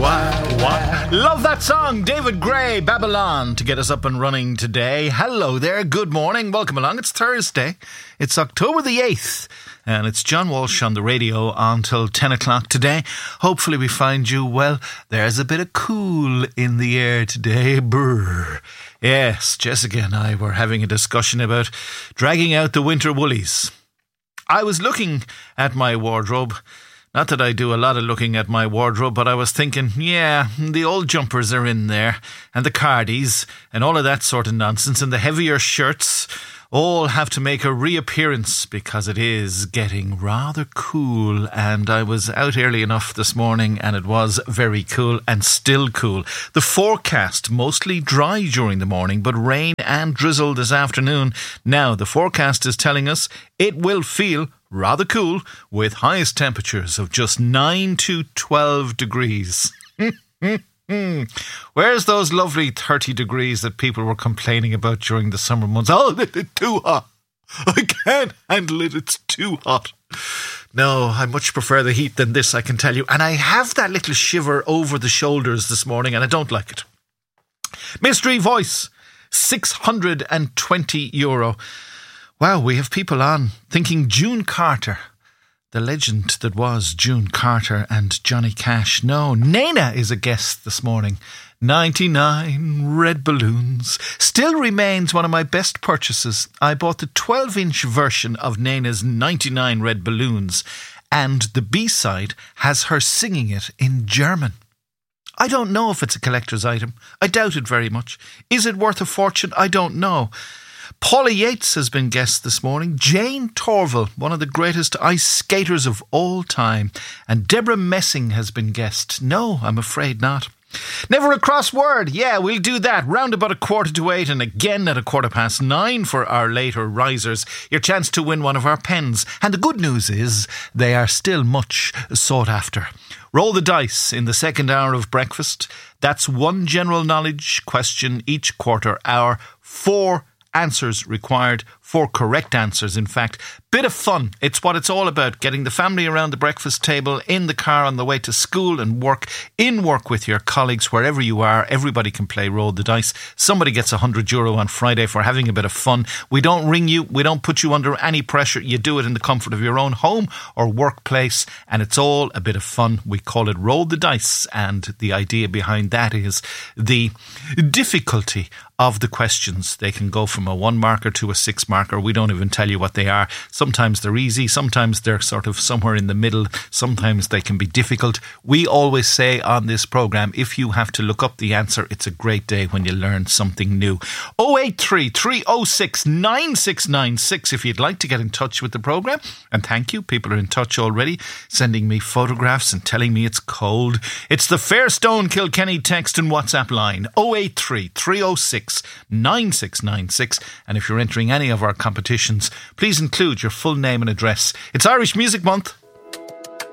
Why? Love that song, David Gray, Babylon, to get us up and running today. Hello there, good morning, welcome along. It's Thursday, it's October the 8th, and it's John Walsh on the radio until 10 o'clock today. Hopefully we find you well. There's a bit of cool in the air today. Brr. Yes, Jessica and I were having a discussion about dragging out the winter woolies. I was looking at my wardrobe. Not that I do a lot of looking at my wardrobe, but I was thinking, yeah, the old jumpers are in there, and the cardies, and all of that sort of nonsense, and the heavier shirts all have to make a reappearance because it is getting rather cool. And I was out early enough this morning, and it was very cool and still cool. The forecast, mostly dry during the morning, but rain and drizzle this afternoon. Now, the forecast is telling us it will feel rather cool, with highest temperatures of just 9 to 12 degrees. Where's those lovely 30 degrees that people were complaining about during the summer months? Oh, it's too hot. I can't handle it. It's too hot. No, I much prefer the heat than this, I can tell you. And I have that little shiver over the shoulders this morning, and I don't like it. Mystery voice, €620. Wow, we have people on thinking June Carter, the legend that was June Carter and Johnny Cash. No, Nena is a guest this morning. 99 red balloons. Still remains one of my best purchases. I bought the 12-inch version of Nena's 99 red balloons, and the B-side has her singing it in German. I don't know if it's a collector's item. I doubt it very much. Is it worth a fortune? I don't know. Paula Yates has been guest this morning. Jane Torval, one of the greatest ice skaters of all time. And Deborah Messing has been guest. No, I'm afraid not. Never a crossword. Yeah, we'll do that. Round about 7:45 and again at 9:15 for our later risers. Your chance to win one of our pens. And the good news is they are still much sought after. Roll the dice in the second hour of breakfast. That's one general knowledge question each quarter hour. 4 answers required, 4 correct answers, in fact. Bit of fun. It's what it's all about, getting the family around the breakfast table, in the car on the way to school and work, in work with your colleagues, wherever you are. Everybody can play Roll the Dice. Somebody gets €100 on Friday for having a bit of fun. We don't ring you. We don't put you under any pressure. You do it in the comfort of your own home or workplace, and it's all a bit of fun. We call it Roll the Dice, and the idea behind that is the difficulty of the questions. They can go from a 1 marker to a 6 marker. We don't even tell you what they are. Sometimes they're easy, sometimes they're sort of somewhere in the middle, sometimes they can be difficult. We always say on this programme, if you have to look up the answer, it's a great day when you learn something new. 083 306 9696 if you'd like to get in touch with the programme. And thank you, people are in touch already, sending me photographs and telling me it's cold. It's the Fairstone Kilkenny text and WhatsApp line, 083 306 9696. And if you're entering any of our competitions, please include your full name and address. It's Irish Music Month,